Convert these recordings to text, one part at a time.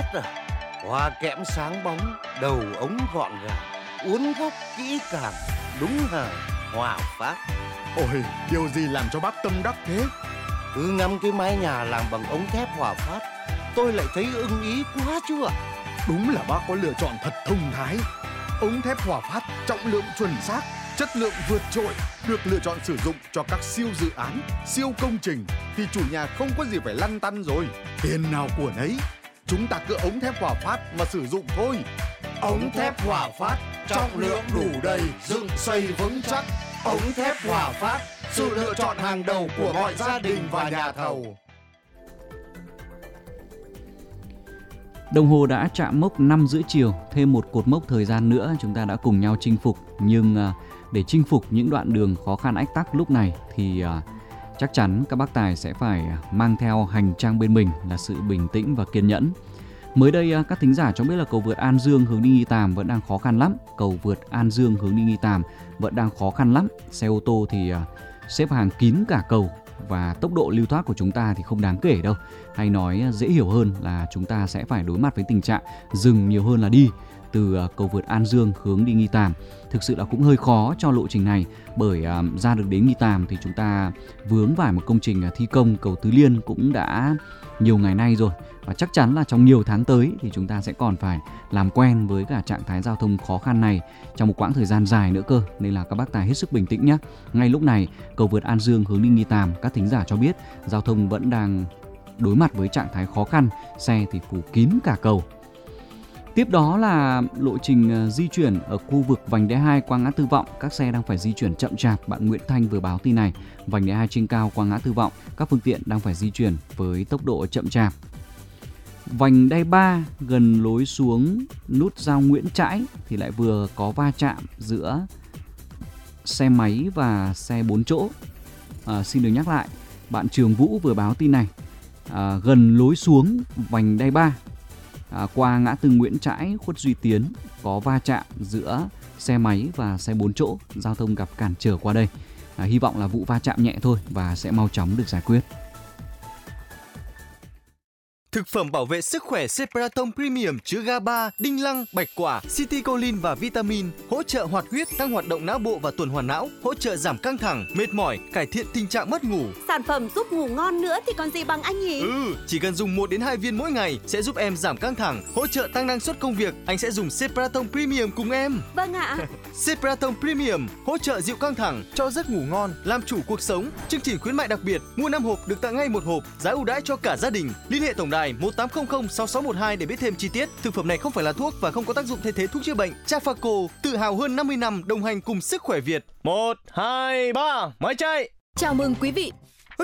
Phát à? Hoa kẽm sáng bóng, đầu ống gọn gàng, uốn gốc kỹ càng, đúng hàng Hòa Phát. Ôi, điều gì làm cho bác tâm đắc thế? Cứ ngắm cái mái nhà làm bằng ống thép Hòa Phát, tôi lại thấy ưng ý quá chú ạ. Đúng là bác có lựa chọn thật thông thái. Ống thép Hòa Phát trọng lượng chuẩn xác, chất lượng vượt trội, được lựa chọn sử dụng cho các siêu dự án, siêu công trình thì chủ nhà không có gì phải lăn tăn rồi. Tiền nào của nấy, chúng ta cứ ống thép Hòa Phát mà sử dụng thôi. Ống thép Hòa Phát, trọng lượng đủ đầy, dựng xây vững chắc. Ống thép Hòa Phát, sự lựa chọn hàng đầu của mọi gia đình và nhà thầu. Đồng hồ đã chạm mốc 5:30 chiều, thêm một cột mốc thời gian nữa chúng ta đã cùng nhau chinh phục. Nhưng để chinh phục những đoạn đường khó khăn ách tắc lúc này thì chắc chắn các bác tài sẽ phải mang theo hành trang bên mình là sự bình tĩnh và kiên nhẫn. Mới đây các thính giả cho biết là cầu vượt An Dương hướng đi Nghi Tàm vẫn đang khó khăn lắm. Cầu vượt An Dương hướng đi Nghi Tàm vẫn đang khó khăn lắm. Xe ô tô thì xếp hàng kín cả cầu và tốc độ lưu thoát của chúng ta thì không đáng kể đâu. Hay nói dễ hiểu hơn là chúng ta sẽ phải đối mặt với tình trạng dừng nhiều hơn là đi từ cầu vượt An Dương hướng đi Nghi Tàm. Thực sự là cũng hơi khó cho lộ trình này bởi ra được đến Nghi Tàm thì chúng ta vướng phải một công trình thi công cầu Tứ Liên cũng đã nhiều ngày nay rồi. Và chắc chắn là trong nhiều tháng tới thì chúng ta sẽ còn phải làm quen với cả trạng thái giao thông khó khăn này trong một quãng thời gian dài nữa cơ. Nên là các bác tài hết sức bình tĩnh nhé. Ngay lúc này, cầu vượt An Dương hướng đi Nghi Tàm, các thính giả cho biết giao thông vẫn đang đối mặt với trạng thái khó khăn, xe thì phủ kín cả cầu. Tiếp đó là lộ trình di chuyển ở khu vực vành đai 2 qua ngã tư Vọng, các xe đang phải di chuyển chậm chạp. Bạn Nguyễn Thanh vừa báo tin này, vành đai 2 trên cao qua ngã tư Vọng, các phương tiện đang phải di chuyển với tốc độ chậm chạp. Vành đai 3 gần lối xuống nút giao Nguyễn Trãi thì lại vừa có va chạm giữa xe máy và xe 4 chỗ. Xin được nhắc lại, bạn Trường Vũ vừa báo tin này, gần lối xuống vành đai 3 qua ngã tư Nguyễn Trãi, Khuất Duy Tiến có va chạm giữa xe máy và xe 4 chỗ, giao thông gặp cản trở qua đây. Hy vọng là vụ va chạm nhẹ thôi và sẽ mau chóng được giải quyết. Thực phẩm bảo vệ sức khỏe Separaton Premium chứa GABA, đinh lăng, bạch quả, citicoline và vitamin, hỗ trợ hoạt huyết, tăng hoạt động não bộ và tuần hoàn não, hỗ trợ giảm căng thẳng, mệt mỏi, cải thiện tình trạng mất ngủ. Sản phẩm giúp ngủ ngon nữa thì còn gì bằng anh nhỉ? Chỉ cần dùng 1 đến 2 viên mỗi ngày sẽ giúp em giảm căng thẳng, hỗ trợ tăng năng suất công việc. Anh sẽ dùng Separaton Premium cùng em. Vâng ạ. Separaton Premium hỗ trợ dịu căng thẳng, cho giấc ngủ ngon, làm chủ cuộc sống. Chương trình khuyến mại đặc biệt, mua 5 hộp được tặng ngay 1 hộp, giá ưu đãi cho cả gia đình. Liên hệ tổng đài 1800 6612 để biết thêm chi tiết. Thực phẩm này không phải là thuốc và không có tác dụng thay thế thuốc chữa bệnh. Trafaco, tự hào hơn 50 năm đồng hành cùng sức khỏe Việt. 1, 2, 3, máy chạy. Chào mừng quý vị.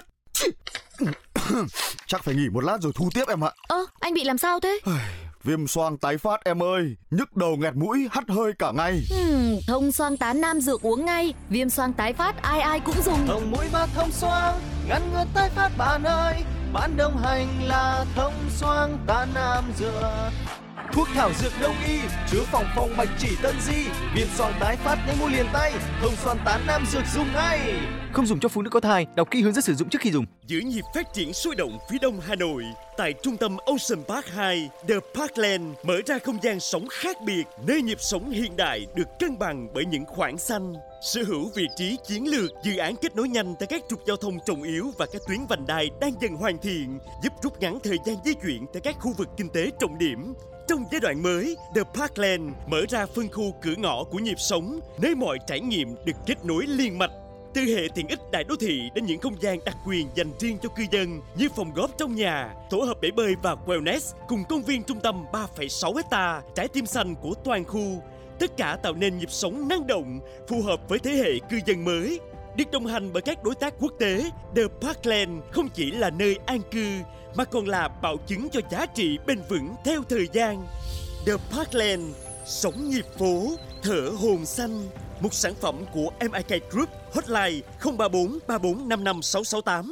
Chắc phải nghỉ một lát rồi thu tiếp em ạ. Anh bị làm sao thế? Viêm xoang tái phát em ơi, nhức đầu nghẹt mũi, hắt hơi cả ngày. Thông xoang tán nam dược uống ngay. Viêm xoang tái phát ai ai cũng dùng. Thông mũi và thông xoang, ngăn ngừa tái phát bạn ơi. Bạn đồng hành là thông xoang tán nam dược. Thuốc thảo dược đông y chứa phòng bạch chỉ tân di, viêm xoang tái phát nhanh mua liền tay. Thông xoang tán nam dược dùng ngay. Không dùng cho phụ nữ có thai, đọc kỹ hướng dẫn sử dụng trước khi dùng. Giữ nhịp phát triển sôi động phía đông Hà Nội, tại trung tâm Ocean Park 2, The Parkland mở ra không gian sống khác biệt, nơi nhịp sống hiện đại được cân bằng bởi những khoảng xanh. Sở hữu vị trí chiến lược, dự án kết nối nhanh tại các trục giao thông trọng yếu và các tuyến vành đai đang dần hoàn thiện, giúp rút ngắn thời gian di chuyển tại các khu vực kinh tế trọng điểm. Trong giai đoạn mới, The Parkland mở ra phân khu cửa ngõ của nhịp sống, nơi mọi trải nghiệm được kết nối liên mạch. Từ hệ tiện ích đại đô thị đến những không gian đặc quyền dành riêng cho cư dân như phòng góp trong nhà, tổ hợp bể bơi và wellness cùng công viên trung tâm 3,6 hectare, trái tim xanh của toàn khu. Tất cả tạo nên nhịp sống năng động, phù hợp với thế hệ cư dân mới. Được đồng hành bởi các đối tác quốc tế, The Parkland không chỉ là nơi an cư mà còn là bảo chứng cho giá trị bền vững theo thời gian. The Parkland, sống nhịp phố, thở hồn xanh. Một sản phẩm của MIK Group, hotline 034 3455 668.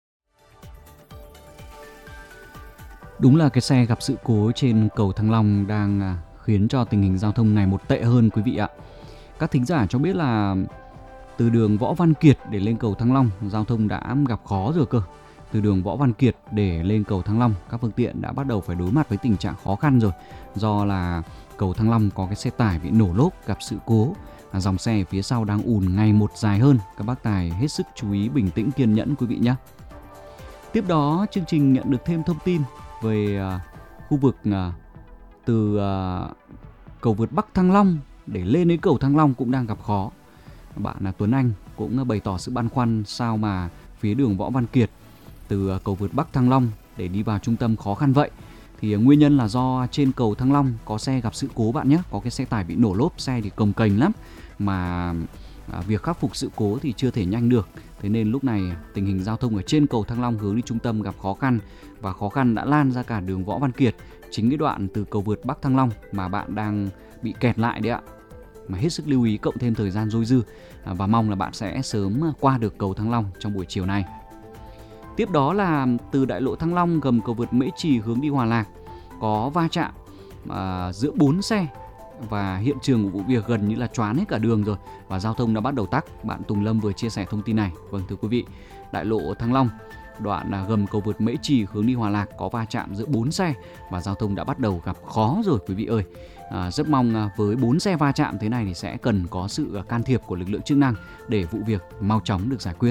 Đúng là cái xe gặp sự cố trên cầu Thăng Long đang khiến cho tình hình giao thông ngày một tệ hơn quý vị ạ. Các thính giả cho biết là từ đường Võ Văn Kiệt để lên cầu Thăng Long, giao thông đã gặp khó rồi cơ. từ đường Võ Văn Kiệt để lên cầu Thăng Long, các phương tiện đã bắt đầu phải đối mặt với tình trạng khó khăn rồi. Do là cầu Thăng Long có cái xe tải bị nổ lốp gặp sự cố, dòng xe phía sau đang ùn ngày một dài hơn. Các bác tài hết sức chú ý, bình tĩnh, kiên nhẫn quý vị nhé. Tiếp đó, chương trình nhận được thêm thông tin về khu vực từ cầu vượt Bắc Thăng Long để lên đến cầu Thăng Long cũng đang gặp khó. Bạn Tuấn Anh cũng bày tỏ sự băn khoăn sao mà phía đường Võ Văn Kiệt từ cầu vượt Bắc Thăng Long để đi vào trung tâm khó khăn vậy. Thì nguyên nhân là do trên cầu Thăng Long có xe gặp sự cố bạn nhé, có cái xe tải bị nổ lốp, xe thì cồng kềnh lắm mà việc khắc phục sự cố thì chưa thể nhanh được. Thế nên lúc này tình hình giao thông ở trên cầu Thăng Long hướng đi trung tâm gặp khó khăn, và khó khăn đã lan ra cả đường Võ Văn Kiệt, chính cái đoạn từ cầu vượt Bắc Thăng Long mà bạn đang bị kẹt lại đấy ạ. Mà hết sức lưu ý, cộng thêm thời gian dôi dư, và mong là bạn sẽ sớm qua được cầu Thăng Long trong buổi chiều này. Tiếp đó là từ đại lộ Thăng Long gầm cầu vượt Mễ Trì hướng đi Hòa Lạc có va chạm giữa 4 xe, và hiện trường của vụ việc gần như là choán hết cả đường rồi và giao thông đã bắt đầu tắc. Bạn Tùng Lâm vừa chia sẻ thông tin này. Vâng thưa quý vị, đại lộ Thăng Long đoạn gầm cầu vượt Mễ Trì hướng đi Hòa Lạc có va chạm giữa 4 xe và giao thông đã bắt đầu gặp khó rồi quý vị ơi. Rất mong với 4 xe va chạm thế này thì sẽ cần có sự can thiệp của lực lượng chức năng để vụ việc mau chóng được giải quyết.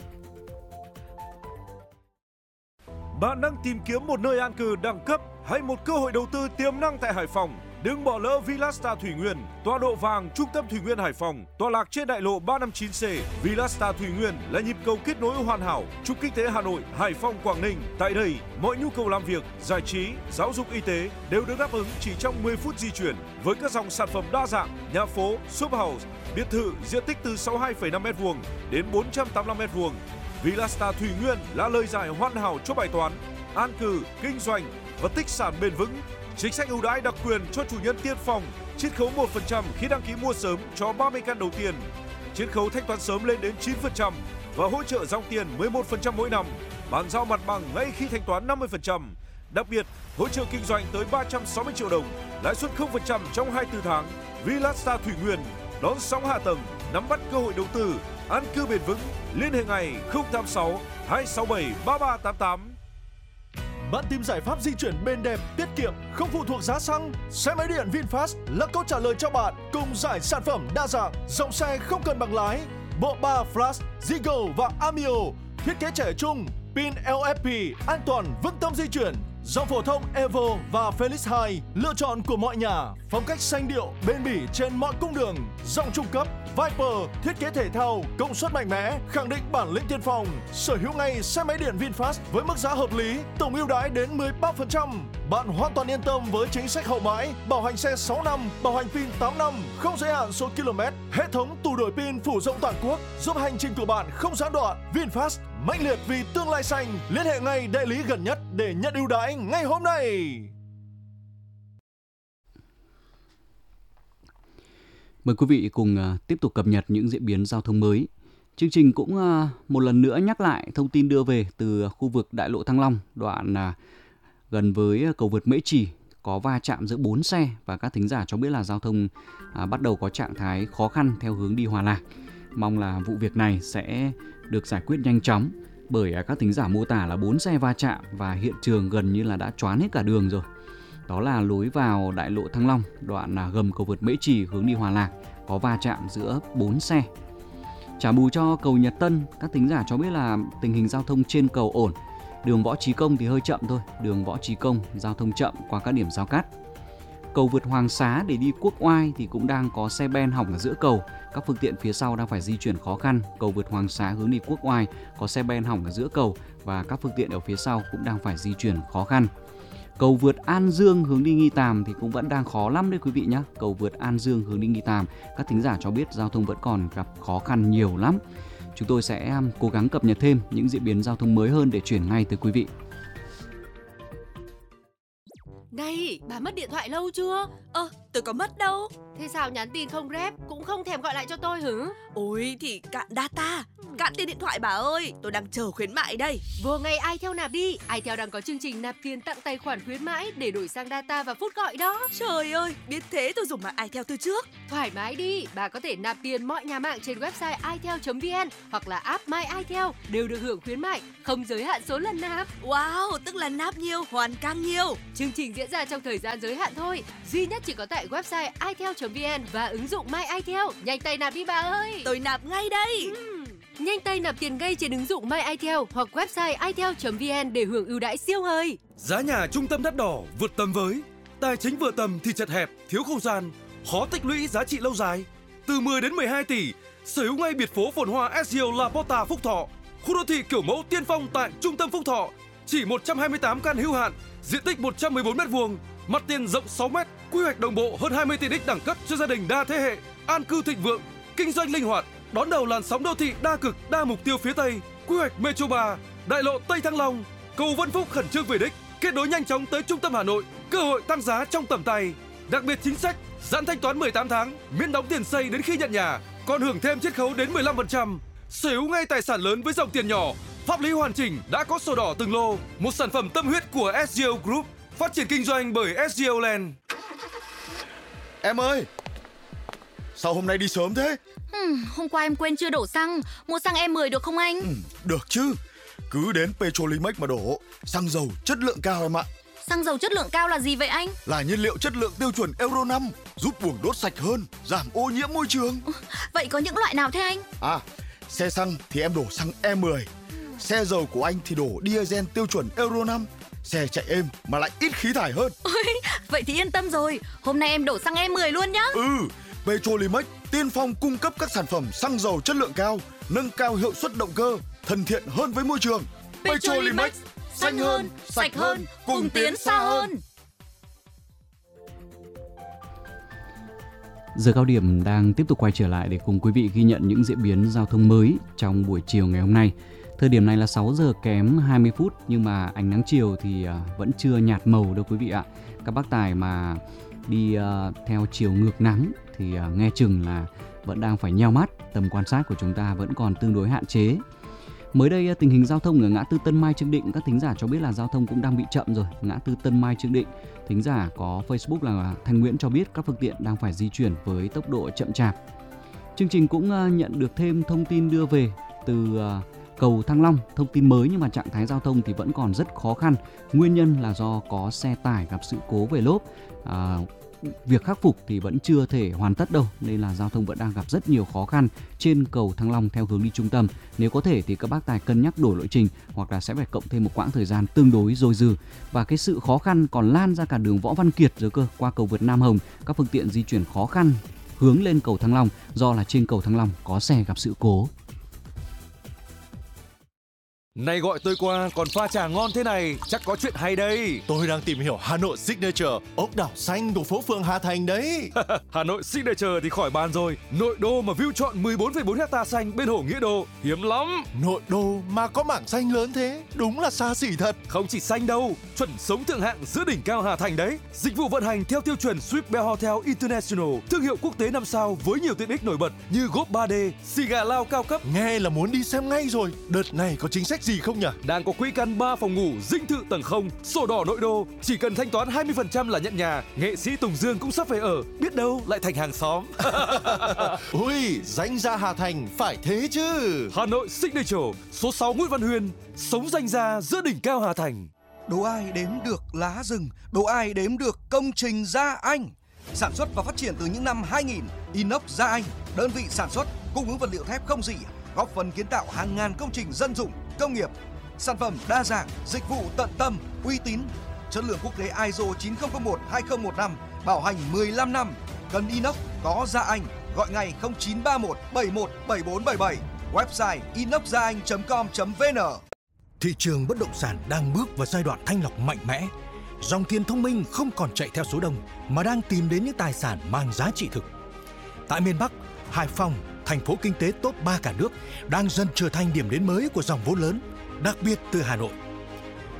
Bạn đang tìm kiếm một nơi an cư đẳng cấp hay một cơ hội đầu tư tiềm năng tại Hải Phòng? Đừng bỏ lỡ Villasta Thủy Nguyên, tọa độ vàng trung tâm Thủy Nguyên Hải Phòng, tọa lạc trên đại lộ 359C. Villasta Thủy Nguyên là nhịp cầu kết nối hoàn hảo trục kinh tế Hà Nội, Hải Phòng, Quảng Ninh. Tại đây, mọi nhu cầu làm việc, giải trí, giáo dục, y tế đều được đáp ứng chỉ trong 10 phút di chuyển với các dòng sản phẩm đa dạng, nhà phố, shop house, biệt thự diện tích từ 62,5 m² đến 485 m². Villasta Thủy Nguyên là lời giải hoàn hảo cho bài toán an cư, kinh doanh và tích sản bền vững. Chính sách ưu đãi đặc quyền cho chủ nhân tiên phong, chiết khấu 1% khi đăng ký mua sớm cho 30 căn đầu tiên, chiết khấu thanh toán sớm lên đến 9% và hỗ trợ dòng tiền 11% mỗi năm, bàn giao mặt bằng ngay khi thanh toán 50%. Đặc biệt, hỗ trợ kinh doanh tới 360 triệu đồng, lãi suất 0% trong 24 tháng. Villasta Thủy Nguyên đón sóng hạ tầng, nắm bắt cơ hội đầu tư, an cư bền vững. Liên hệ ngay 086 267 3388. Bạn tìm giải pháp di chuyển bền đẹp, tiết kiệm, không phụ thuộc giá xăng? Xe máy điện VinFast là câu trả lời cho bạn, cùng giải sản phẩm đa dạng, dòng xe không cần bằng lái, bộ ba Flash, Zigo và Amio, thiết kế trẻ trung, pin LFP, an toàn, vững tâm di chuyển. Dòng phổ thông Evo và Felix 2, lựa chọn của mọi nhà, phong cách xanh điệu, bền bỉ trên mọi cung đường. Dòng trung cấp Viper, thiết kế thể thao, công suất mạnh mẽ, khẳng định bản lĩnh tiên phong. Sở hữu ngay xe máy điện VinFast với mức giá hợp lý, tổng ưu đãi đến 13%. Bạn hoàn toàn yên tâm với chính sách hậu mãi, bảo hành xe 6 năm, bảo hành pin 8 năm, không giới hạn số km. Hệ thống tủ đổi pin phủ rộng toàn quốc, giúp hành trình của bạn không gián đoạn. VinFast, mãnh liệt vì tương lai xanh. Liên hệ ngay đại lý gần nhất để nhận ưu đãi ngay hôm nay. Mời quý vị cùng tiếp tục cập nhật những diễn biến giao thông mới. Chương trình cũng một lần nữa nhắc lại thông tin đưa về từ khu vực đại lộ Thăng Long, đoạn gần với cầu vượt Mễ Trì có va chạm giữa 4 xe và các thính giả cho biết là giao thông bắt đầu có trạng thái khó khăn theo hướng đi Hòa Lạc. Mong là vụ việc này sẽ được giải quyết nhanh chóng, bởi các thính giả mô tả là 4 xe va chạm và hiện trường gần như là đã choán hết cả đường rồi. Đó là lối vào đại lộ Thăng Long, đoạn gầm cầu vượt Mễ Trì hướng đi Hòa Lạc có va chạm giữa 4 xe. Trả bù cho cầu Nhật Tân, các thính giả cho biết là tình hình giao thông trên cầu ổn. Đường Võ Trí Công thì hơi chậm thôi, đường Võ Trí Công giao thông chậm qua các điểm giao cắt. Cầu vượt Hoàng Xá để đi Quốc Oai thì cũng đang có xe ben hỏng ở giữa cầu, các phương tiện phía sau đang phải di chuyển khó khăn. Cầu vượt Hoàng Xá hướng đi Quốc Oai có xe ben hỏng ở giữa cầu và các phương tiện ở phía sau cũng đang phải di chuyển khó khăn. Cầu vượt An Dương hướng đi Nghi Tàm thì cũng vẫn đang khó lắm đấy quý vị nhé. Cầu vượt An Dương hướng đi Nghi Tàm, các thính giả cho biết giao thông vẫn còn gặp khó khăn nhiều lắm. Chúng tôi sẽ cố gắng cập nhật thêm những diễn biến giao thông mới hơn để chuyển ngay tới quý vị. Này, bà mất điện thoại lâu chưa? Tôi có mất đâu. Thế sao nhắn tin không rep, cũng không thèm gọi lại cho tôi hử? Ôi thì cạn data, cạn tiền điện thoại bà ơi. Tôi đang chờ khuyến mại đây. Vừa ngày iTel nạp đi. iTel đang có chương trình nạp tiền tặng tài khoản khuyến mãi để đổi sang data và phút gọi đó. Trời ơi, biết thế tôi dùng mạng iTel từ trước. Thoải mái đi, bà có thể nạp tiền mọi nhà mạng trên website itel.vn hoặc là app My iTel đều được hưởng khuyến mại, không giới hạn số lần nạp. Wow, tức là nạp nhiều, hoàn càng nhiều. Chương trình diễn ra trong thời gian giới hạn thôi, duy nhất chỉ có tại website itel.vn và ứng dụng My iTel. Nhanh tay nạp đi bà ơi. Tôi nạp ngay đây. Nhanh tay nạp tiền ngay trên ứng dụng My iTel hoặc website itel.vn để hưởng ưu đãi siêu hời. Giá nhà trung tâm đắt đỏ vượt tầm với, tài chính vừa tầm thì chật hẹp, thiếu không gian, khó tích lũy giá trị lâu dài. Từ 10 đến 12 tỷ, sở hữu ngay biệt phố phồn hoa SGL La Porta Phúc Thọ, khu đô thị kiểu mẫu tiên phong tại trung tâm Phúc Thọ. Chỉ 128 căn hữu hạn, diện tích 114 m², mặt tiền rộng 6 m, quy hoạch đồng bộ hơn 20 tiện ích đẳng cấp cho gia đình đa thế hệ, an cư thịnh vượng, kinh doanh linh hoạt, đón đầu làn sóng đô thị đa cực, đa mục tiêu phía Tây, quy hoạch Metro 3, đại lộ Tây Thăng Long, cầu Vân Phúc khẩn trương về đích, kết nối nhanh chóng tới trung tâm Hà Nội, cơ hội tăng giá trong tầm tay. Đặc biệt chính sách giãn thanh toán 18 tháng, miễn đóng tiền xây đến khi nhận nhà, còn hưởng thêm chiết khấu đến 15%. Sở hữu ngay tài sản lớn với dòng tiền nhỏ, pháp lý hoàn chỉnh, đã có sổ đỏ từng lô, một sản phẩm tâm huyết của SGL Group, phát triển kinh doanh bởi SGL Land. Em ơi, sao hôm nay đi sớm thế? Hôm qua em quên chưa đổ xăng. Mua xăng E10 được không anh? Được chứ, cứ đến Petrolimex mà đổ. Xăng dầu chất lượng cao em ạ. Xăng dầu chất lượng cao là gì vậy anh? Là nhiên liệu chất lượng tiêu chuẩn Euro 5, giúp buồng đốt sạch hơn, giảm ô nhiễm môi trường. Vậy có những loại nào thế anh? Xe xăng thì em đổ xăng E10. Xe dầu của anh thì đổ diesel tiêu chuẩn Euro 5. Xe chạy êm mà lại ít khí thải hơn. Vậy thì yên tâm rồi. Hôm nay em đổ xăng E10 luôn nhá. Petrolimex tiên phong cung cấp các sản phẩm xăng dầu chất lượng cao, nâng cao hiệu suất động cơ, thân thiện hơn với môi trường. Petrolimex, xanh hơn, sạch hơn, cùng tiến xa hơn. Giờ cao điểm đang tiếp tục quay trở lại để cùng quý vị ghi nhận những diễn biến giao thông mới trong buổi chiều ngày hôm nay. Thời điểm này là 6 giờ kém 20 phút nhưng mà ánh nắng chiều thì vẫn chưa nhạt màu đâu quý vị ạ. Các bác tài mà đi theo chiều ngược nắng thì nghe chừng là vẫn đang phải nheo mắt, tầm quan sát của chúng ta vẫn còn tương đối hạn chế. Mới đây tình hình giao thông ở ngã tư Tân Mai Trương Định, các thính giả cho biết là giao thông cũng đang bị chậm rồi. Ngã tư Tân Mai Trương Định, thính giả có Facebook là Thanh Nguyễn cho biết các phương tiện đang phải di chuyển với tốc độ chậm chạp. Chương trình cũng nhận được thêm thông tin đưa về từ cầu Thăng Long, thông tin mới nhưng mà trạng thái giao thông thì vẫn còn rất khó khăn. Nguyên nhân là do có xe tải gặp sự cố về lốp. Việc khắc phục thì vẫn chưa thể hoàn tất đâu, nên là giao thông vẫn đang gặp rất nhiều khó khăn trên cầu Thăng Long theo hướng đi trung tâm. Nếu có thể thì các bác tài cân nhắc đổi lộ trình hoặc là sẽ phải cộng thêm một quãng thời gian tương đối dôi dư. Và cái sự khó khăn còn lan ra cả đường Võ Văn Kiệt rồi cơ, qua cầu vượt Nam Hồng, các phương tiện di chuyển khó khăn hướng lên cầu Thăng Long do là trên cầu Thăng Long có xe gặp sự cố. Này gọi tôi qua còn pha trà ngon thế này, chắc có chuyện hay đây. Tôi đang tìm hiểu Hà Nội Signature, ốc đảo xanh của phố phường Hà Thành đấy. Hà Nội Signature thì khỏi bàn rồi. Nội đô mà view trọn 14,4 hectare xanh bên hồ Nghĩa Đô, hiếm lắm. Nội đô mà có mảng xanh lớn thế, đúng là xa xỉ thật. Không chỉ xanh đâu, chuẩn sống thượng hạng giữa đỉnh cao Hà Thành đấy. Dịch vụ vận hành theo tiêu chuẩn Swiss Bell Hotel International, thương hiệu quốc tế 5 sao với nhiều tiện ích nổi bật như góp 3D, xì gà lao cao cấp. Nghe là muốn đi xem ngay rồi. Đợt này có chính sách gì không nhỉ? Đang có quỹ căn 3 phòng ngủ dinh thự tầng 0, sổ đỏ nội đô, chỉ cần thanh toán 20% là nhận nhà. Nghệ sĩ Tùng Dương cũng sắp về ở, biết đâu lại thành hàng xóm. Ui, danh gia Hà Thành phải thế chứ. Hà Nội Signature, số 6 Nguyễn Văn Huyên, sống danh gia giữa đỉnh cao Hà Thành. Đồ ai đếm được lá rừng, đồ ai đếm được công trình Gia Anh. Sản xuất và phát triển từ những năm 2000, Inox Gia Anh, đơn vị sản xuất, cung ứng vật liệu thép không rỉ, góp phần kiến tạo hàng ngàn công trình dân dụng, công nghiệp. Sản phẩm đa dạng, dịch vụ tận tâm, uy tín, chất lượng quốc tế ISO 9001-2015, bảo hành 15 năm. Cần inox có Gia Anh, gọi ngay 0931 71 7477, website inoxgiaanh.com.vn. Thị trường bất động sản đang bước vào giai đoạn thanh lọc mạnh mẽ. Dòng tiền thông minh không còn chạy theo số đông mà đang tìm đến những tài sản mang giá trị thực. Tại miền Bắc, Hải Phòng, thành phố kinh tế top 3 cả nước, đang dần trở thành điểm đến mới của dòng vốn lớn, đặc biệt từ Hà Nội.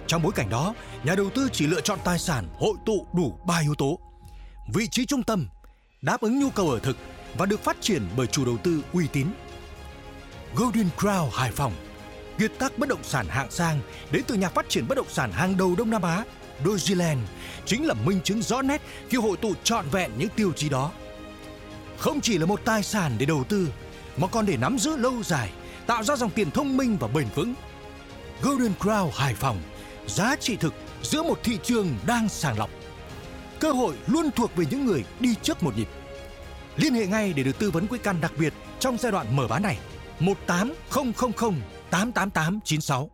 Trong bối cảnh đó, nhà đầu tư chỉ lựa chọn tài sản hội tụ đủ 3 yếu tố: vị trí trung tâm, đáp ứng nhu cầu ở thực và được phát triển bởi chủ đầu tư uy tín. Golden Crown Hải Phòng, kiệt tác bất động sản hạng sang đến từ nhà phát triển bất động sản hàng đầu Đông Nam Á, Dogeland, chính là minh chứng rõ nét khi hội tụ trọn vẹn những tiêu chí đó. Không chỉ là một tài sản để đầu tư, mà còn để nắm giữ lâu dài, tạo ra dòng tiền thông minh và bền vững. Golden Crown Hải Phòng, giá trị thực giữa một thị trường đang sàng lọc. Cơ hội luôn thuộc về những người đi trước một nhịp. Liên hệ ngay để được tư vấn quỹ căn đặc biệt trong giai đoạn mở bán này. 18000 88896.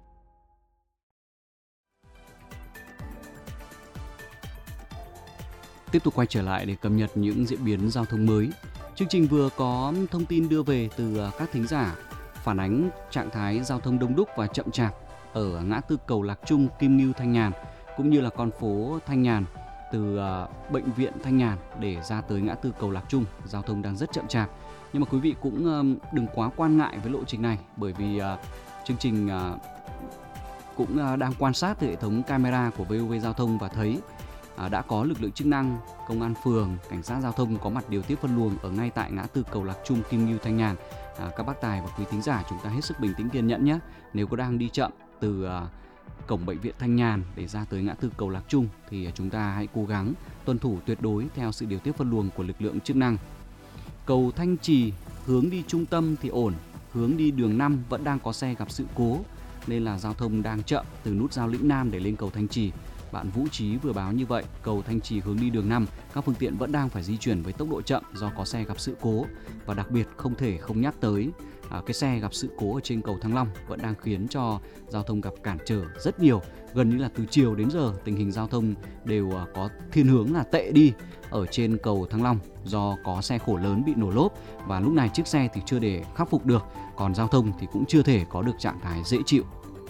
Tiếp tục quay trở lại để cập nhật những diễn biến giao thông mới. Chương trình vừa có thông tin đưa về từ các thính giả phản ánh trạng thái giao thông đông đúc và chậm chạp ở ngã tư cầu Lạc Trung, Kim Ngưu, Thanh Nhàn, cũng như là con phố Thanh Nhàn từ bệnh viện Thanh Nhàn để ra tới ngã tư cầu Lạc Trung. Giao thông đang rất chậm chạp. Nhưng mà quý vị cũng đừng quá quan ngại với lộ trình này, bởi vì chương trình cũng đang quan sát từ hệ thống camera của VOV Giao thông và thấy đã có lực lượng chức năng, công an phường, cảnh sát giao thông có mặt điều tiết phân luồng ở ngay tại ngã tư cầu Lạc Trung, Kim Ngưu, Thanh Nhàn. Các bác tài và quý thính giả chúng ta hết sức bình tĩnh kiên nhẫn nhé. Nếu có đang đi chậm từ cổng bệnh viện Thanh Nhàn để ra tới ngã tư cầu Lạc Trung thì chúng ta hãy cố gắng tuân thủ tuyệt đối theo sự điều tiết phân luồng của lực lượng chức năng. Cầu Thanh Trì hướng đi trung tâm thì ổn, hướng đi đường 5 vẫn đang có xe gặp sự cố nên là giao thông đang chậm từ nút giao Lĩnh Nam để lên cầu Thanh Trì. Bạn Vũ Trí vừa báo như vậy, cầu Thanh Trì hướng đi đường 5, các phương tiện vẫn đang phải di chuyển với tốc độ chậm do có xe gặp sự cố. Và đặc biệt không thể không nhắc tới cái xe gặp sự cố ở trên cầu Thăng Long vẫn đang khiến cho giao thông gặp cản trở rất nhiều. Gần như là từ chiều đến giờ tình hình giao thông đều có thiên hướng là tệ đi ở trên cầu Thăng Long do có xe khổ lớn bị nổ lốp và lúc này chiếc xe thì chưa để khắc phục được, còn giao thông thì cũng chưa thể có được trạng thái dễ chịu.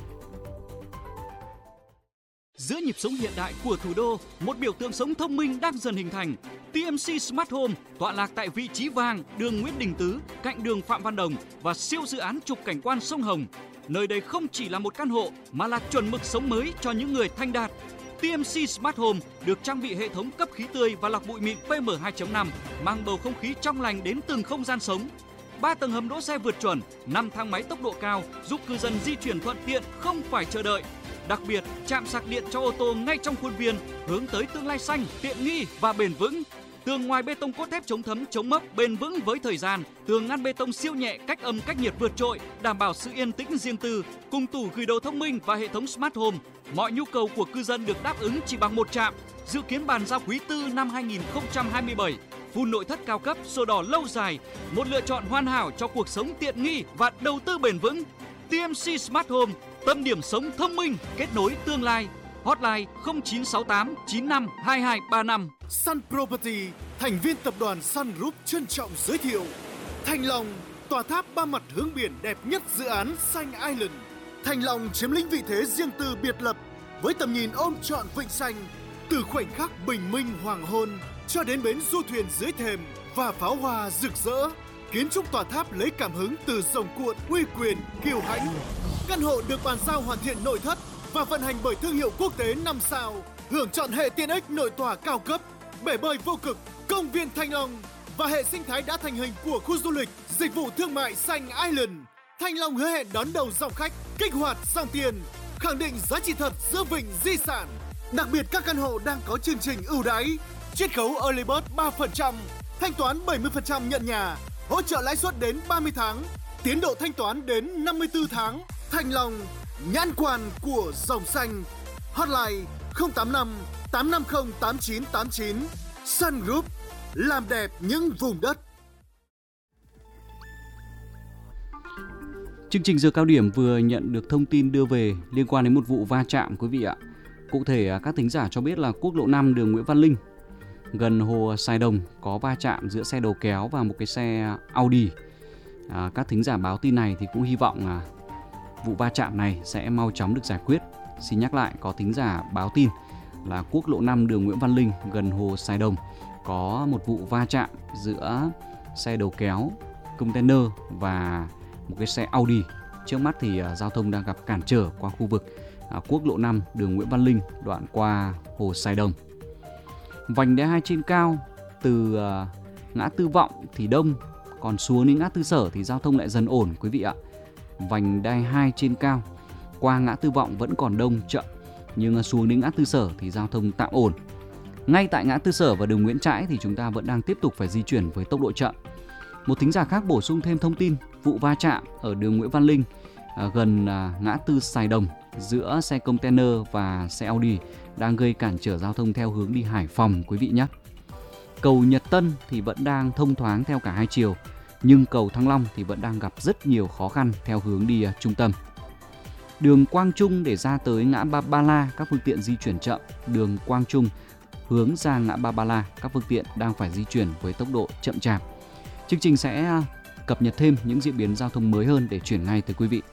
Giữa nhịp sống hiện đại của thủ đô, một biểu tượng sống thông minh đang dần hình thành. TMC Smart Home tọa lạc tại vị trí vàng, đường Nguyễn Đình Tứ, cạnh đường Phạm Văn Đồng và siêu dự án trục cảnh quan sông Hồng. Nơi đây không chỉ là một căn hộ mà là chuẩn mực sống mới cho những người thành đạt. TMC Smart Home được trang bị hệ thống cấp khí tươi và lọc bụi mịn PM2.5, mang bầu không khí trong lành đến từng không gian sống. 3 tầng hầm đỗ xe vượt chuẩn, 5 thang máy tốc độ cao giúp cư dân di chuyển thuận tiện không phải chờ đợi. Đặc biệt, trạm sạc điện cho ô tô ngay trong khuôn viên, hướng tới tương lai xanh, tiện nghi và bền vững. Tường ngoài bê tông cốt thép chống thấm, chống mốc, bền vững với thời gian. Tường ngăn bê tông siêu nhẹ, cách âm, cách nhiệt vượt trội, đảm bảo sự yên tĩnh riêng tư. Cùng tủ gửi đồ thông minh và hệ thống Smart Home, mọi nhu cầu của cư dân được đáp ứng chỉ bằng một trạm. Dự kiến bàn giao quý tư năm 2027. Phun nội thất cao cấp, sổ đỏ lâu dài, một lựa chọn hoàn hảo cho cuộc sống tiện nghi và đầu tư bền vững. TMC Smart Home, tâm điểm sống thông minh, kết nối tương lai. Hotline 0968 95 2235. Sun Property, thành viên tập đoàn Sun Group trân trọng giới thiệu Thanh Long, tòa tháp 3 mặt hướng biển đẹp nhất dự án Xanh Island. Thanh Long chiếm lĩnh vị thế riêng tư biệt lập với tầm nhìn ôm trọn vịnh xanh, từ khoảnh khắc bình minh hoàng hôn cho đến bến du thuyền dưới thềm và pháo hoa rực rỡ. Kiến trúc tòa tháp lấy cảm hứng từ rồng cuộn uy quyền kiêu hãnh. Căn hộ được bàn giao hoàn thiện nội thất và vận hành bởi thương hiệu quốc tế 5 sao, hưởng chọn hệ tiện ích nội tòa cao cấp, bể bơi vô cực, công viên Thanh Long và hệ sinh thái đã thành hình của khu du lịch, dịch vụ thương mại Xanh Island. Thanh Long hứa hẹn đón đầu dòng khách, kích hoạt dòng tiền, khẳng định giá trị thật giữa vịnh di sản. Đặc biệt các căn hộ đang có chương trình ưu đãi, chiết khấu early bird 3%, thanh toán 70% nhận nhà, hỗ trợ lãi suất đến 30 tháng, tiến độ thanh toán đến 54 tháng. Thanh Long, nhãn quan của dòng xanh. Hotline 085 850 8989. Sun Group, làm đẹp những vùng đất. Chương trình giờ cao điểm vừa nhận được thông tin đưa về liên quan đến một vụ va chạm quý vị ạ. Cụ thể các thính giả cho biết là quốc lộ 5 đường Nguyễn Văn Linh gần hồ Sài Đồng có va chạm giữa xe đầu kéo và một cái xe Audi. Các thính giả báo tin này thì cũng hy vọng vụ va chạm này sẽ mau chóng được giải quyết. Xin nhắc lại, có thính giả báo tin là quốc lộ 5 đường Nguyễn Văn Linh gần hồ Sài Đồng có một vụ va chạm giữa xe đầu kéo container và một cái xe Audi. Trước mắt thì giao thông đang gặp cản trở qua khu vực quốc lộ 5 đường Nguyễn Văn Linh đoạn qua Hồ Sài Đồng. Vành đai 2 trên cao từ ngã tư Vọng thì đông, còn xuống đến ngã tư Sở thì giao thông lại dần ổn quý vị ạ. Vành đai 2 trên cao qua ngã tư Vọng vẫn còn đông chậm, nhưng xuống đến ngã tư Sở thì giao thông tạm ổn. Ngay tại ngã tư Sở và đường Nguyễn Trãi thì chúng ta vẫn đang tiếp tục phải di chuyển với tốc độ chậm. Một thính giả khác bổ sung thêm thông tin vụ va chạm ở đường Nguyễn Văn Linh gần ngã tư Sài Đồng giữa xe container và xe Audi đang gây cản trở giao thông theo hướng đi Hải Phòng quý vị nhé. Cầu Nhật Tân thì vẫn đang thông thoáng theo cả hai chiều, nhưng cầu Thăng Long thì vẫn đang gặp rất nhiều khó khăn theo hướng đi trung tâm. Đường Quang Trung để ra tới ngã Ba La các phương tiện di chuyển chậm. Đường Quang Trung hướng ra ngã Ba La các phương tiện đang phải di chuyển với tốc độ chậm chạp. Chương trình sẽ cập nhật thêm những diễn biến giao thông mới hơn để chuyển ngay tới quý vị.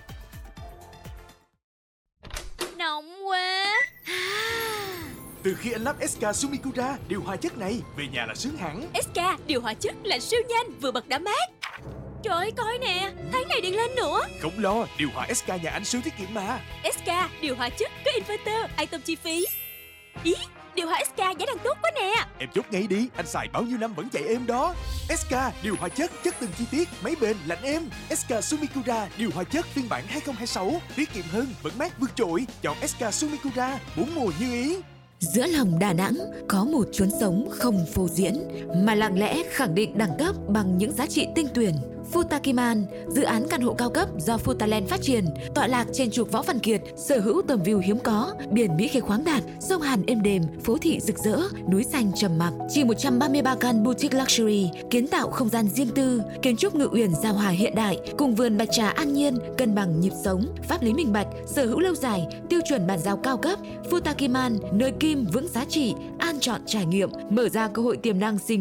Nóng quá. Từ khi anh lắp SK Sumikura điều hòa chất này, về nhà là sướng hẳn. SK điều hòa chất lạnh siêu nhanh, vừa bật đã mát. Trời ơi, coi nè, thấy này điện lên nữa. Không lo, điều hòa SK nhà anh siêu tiết kiệm mà. SK điều hòa chất có inverter, an tâm chi phí. Ý, điều hòa SK giá đang tốt quá nè. Em chốt ngay đi, anh xài bao nhiêu năm vẫn chạy êm đó. SK điều hòa chất từng chi tiết, máy bền, lạnh êm. SK Sumikura điều hòa chất phiên bản 2026, tiết kiệm hơn, vẫn mát vượt trội. Chọn SK Sumikura, 4 mùa như ý. Giữa lòng Đà Nẵng có một chốn sống không phô diễn mà lặng lẽ khẳng định đẳng cấp bằng những giá trị tinh tuyển. Futakiman, dự án căn hộ cao cấp do Futaland phát triển, tọa lạc trên trục Võ Văn Kiệt, sở hữu tầm view hiếm có, biển Mỹ Khê khoáng đạt, sông Hàn êm đềm, phố thị rực rỡ, núi xanh trầm mặc. Chỉ 133 căn boutique luxury, kiến tạo không gian riêng tư, kiến trúc ngự uyển giao hòa hiện đại, cùng vườn bạch trà an nhiên, cân bằng nhịp sống, pháp lý minh bạch, sở hữu lâu dài, tiêu chuẩn bàn giao cao cấp. Futakiman, nơi kim vững giá trị, an chọn trải nghiệm, mở ra cơ hội tiềm năng sinh